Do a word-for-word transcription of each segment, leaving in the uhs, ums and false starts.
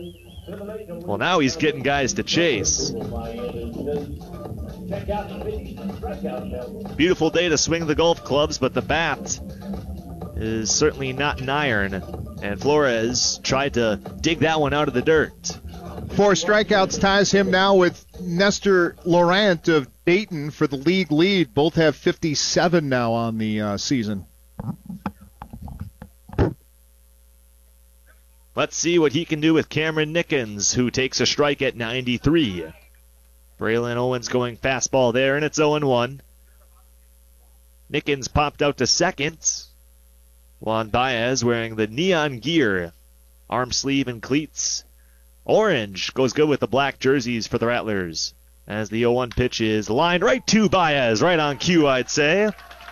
Well, now he's getting guys to chase. Beautiful day to swing the golf clubs, but the bat is certainly not an iron. And Flores tried to dig that one out of the dirt. Four strikeouts ties him now with Nestor Laurent of Dayton for the league lead. Both have fifty-seven now on the uh, season. Let's see what he can do with Cameron Nickens, who takes a strike at ninety-three. Braylon Owens going fastball there, and it's oh and one. Nickens popped out to second. Juan Baez wearing the neon gear, arm sleeve and cleats. Orange goes good with the black jerseys for the Rattlers. As the oh one pitch is lined right to Baez, right on cue, I'd say.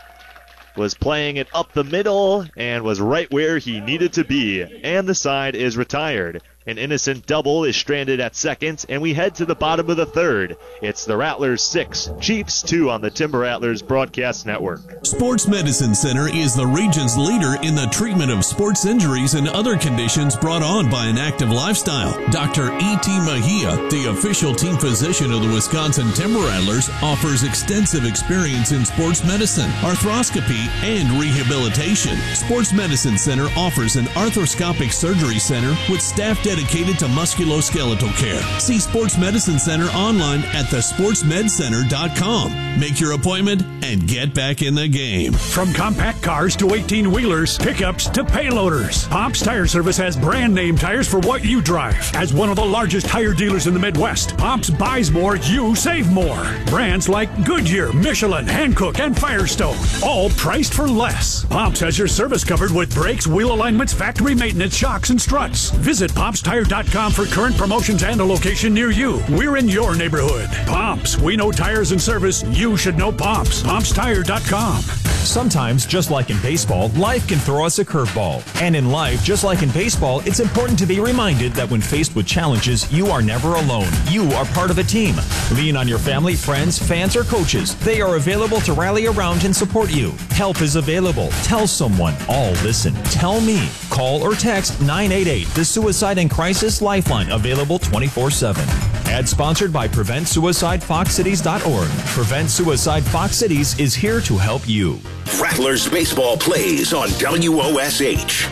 Was playing it up the middle and was right where he needed to be. And the side is retired. An innocent double is stranded at second, and we head to the bottom of the third. It's the Rattlers six, Chiefs two on the Timber Rattlers Broadcast Network. Sports Medicine Center is the region's leader in the treatment of sports injuries and other conditions brought on by an active lifestyle. Doctor E T. Mejia, the official team physician of the Wisconsin Timber Rattlers, offers extensive experience in sports medicine, arthroscopy, and rehabilitation. Sports Medicine Center offers an arthroscopic surgery center with staff dedicated to musculoskeletal care. See Sports Medicine Center online at the sports med center dot com. Make your appointment and get back in the game. From compact cars to eighteen-wheelers, pickups to payloaders, Pops Tire Service has brand name tires for what you drive. As one of the largest tire dealers in the Midwest, Pops buys more, you save more. Brands like Goodyear, Michelin, Hankook, and Firestone, all priced for less. Pops has your service covered with brakes, wheel alignments, factory maintenance, shocks, and struts. Visit pops tire dot com for current promotions and a location near you. We're in your neighborhood. Pops, we know tires and service. You should know Pops. pops tire dot com. Sometimes, just like in baseball, life can throw us a curveball. And in life, just like in baseball, it's important to be reminded that when faced with challenges, you are never alone. You are part of a team. Lean on your family, friends, fans, or coaches. They are available to rally around and support you. Help is available. Tell someone. All listen. Tell me. Call or text nine eight eight, the Suicide and Crisis Lifeline, available twenty-four seven. Ad sponsored by Prevent Suicide Fox Cities dot org. Prevent Suicide Fox Cities is here to help you. Rattlers baseball plays on W O S H.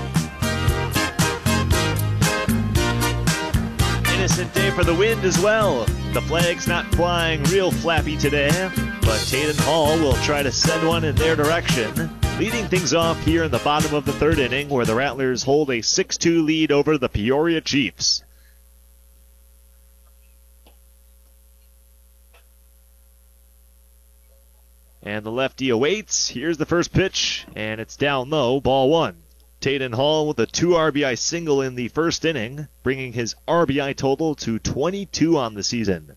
Innocent day for the wind as well. The flag's not flying real flappy today, but Taden Hall will try to send one in their direction. Leading things off here in the bottom of the third inning, where the Rattlers hold a six two lead over the Peoria Chiefs. And the lefty awaits. Here's the first pitch, and it's down low, ball one. Taden Hall with a two R B I single in the first inning, bringing his R B I total to twenty-two on the season.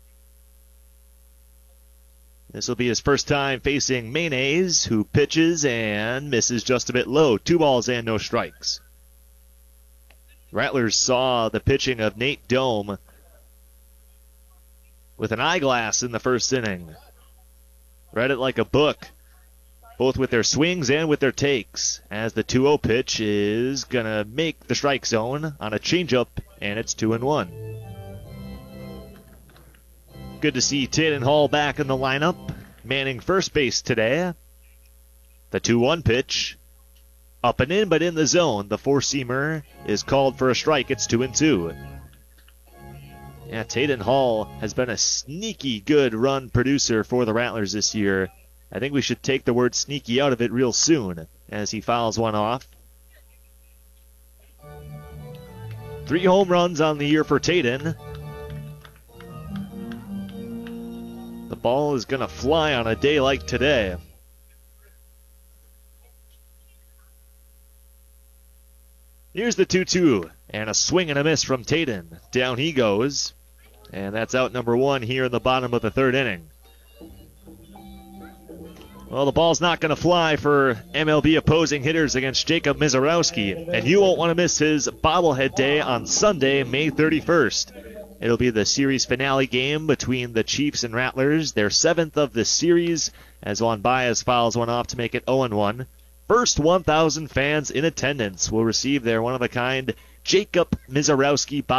This will be his first time facing Maynes, who pitches and misses just a bit low. Two balls and no strikes. Rattlers saw the pitching of Nate Dome with an eyeglass in the first inning. Read it like a book, both with their swings and with their takes, as the two oh pitch is going to make the strike zone on a changeup, and it's two and one. Good to see Taden Hall back in the lineup, manning first base today. The two one pitch, up and in, but in the zone. The four-seamer is called for a strike. It's two and two. Yeah, Taden Hall has been a sneaky good run producer for the Rattlers this year. I think we should take the word sneaky out of it real soon as he fouls one off. Three home runs on the year for Taden. The ball is going to fly on a day like today. Here's the two two, and a swing and a miss from Taden. Down he goes, and that's out number one here in the bottom of the third inning. Well, the ball's not going to fly for M L B opposing hitters against Jacob Mizorowski, and you won't want to miss his bobblehead day on Sunday, May thirty-first. It'll be the series finale game between the Chiefs and Rattlers, their seventh of the series, as Juan Baez fouls one off to make it oh and one. First one thousand fans in attendance will receive their one-of-a-kind Jacob Mizorowski